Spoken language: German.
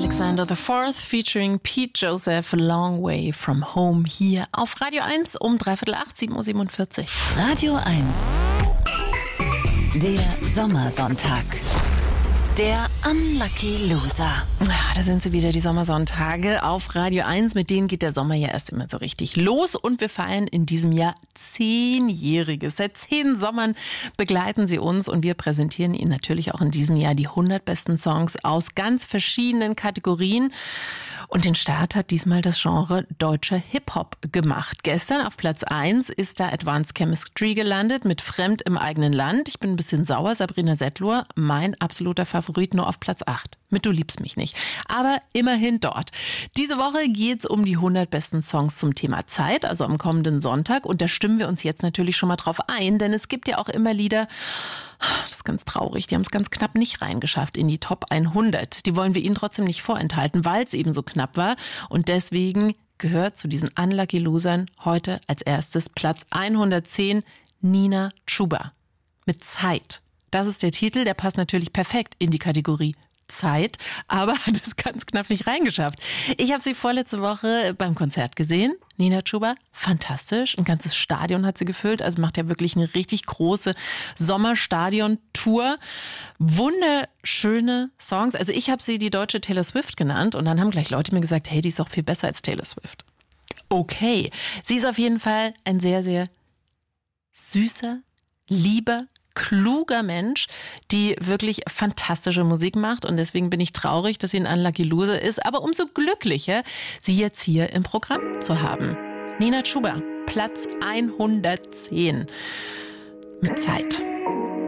Alexander IV featuring Pete Joseph, Long Way From Home, hier auf Radio 1 um 7:45, 7:47 Uhr. Radio 1, der Sommersonntag. Der Unlucky Loser. Ja, da sind sie wieder, die Sommersonntage auf Radio 1. Mit denen geht der Sommer ja erst immer so richtig los. Und wir feiern in diesem Jahr 10-Jähriges. Seit 10 Sommern begleiten sie uns und wir präsentieren Ihnen natürlich auch in diesem Jahr die 100 besten Songs aus ganz verschiedenen Kategorien. Und den Start hat diesmal das Genre deutscher Hip-Hop gemacht. Gestern auf Platz 1 ist da Advanced Chemistry gelandet mit Fremd im eigenen Land. Ich bin ein bisschen sauer, Sabrina Setlur, mein absoluter Favorit, nur auf Platz 8. Mit Du liebst mich nicht. Aber immerhin dort. Diese Woche geht's um die 100 besten Songs zum Thema Zeit, also am kommenden Sonntag. Und da stimmen wir uns jetzt natürlich schon mal drauf ein, denn es gibt ja auch immer Lieder, das ist ganz traurig, die haben es ganz knapp nicht reingeschafft in die Top 100. Die wollen wir Ihnen trotzdem nicht vorenthalten, weil es eben so knapp war. Und deswegen gehört zu diesen Unlucky Losern heute als erstes Platz 110 Nina Chuba mit Zeit. Das ist der Titel, der passt natürlich perfekt in die Kategorie Zeit, aber hat es ganz knapp nicht reingeschafft. Ich habe sie vorletzte Woche beim Konzert gesehen. Nina Chuba, fantastisch. Ein ganzes Stadion hat sie gefüllt. Also macht ja wirklich eine richtig große Sommerstadion-Tour. Wunderschöne Songs. Also ich habe sie die deutsche Taylor Swift genannt und dann haben gleich Leute mir gesagt, hey, die ist auch viel besser als Taylor Swift. Okay, sie ist auf jeden Fall ein sehr, sehr süßer, lieber, kluger Mensch, die wirklich fantastische Musik macht und deswegen bin ich traurig, dass sie ein Unlucky Loser ist, aber umso glücklicher, sie jetzt hier im Programm zu haben. Nina Chuba, Platz 110 mit Zeit.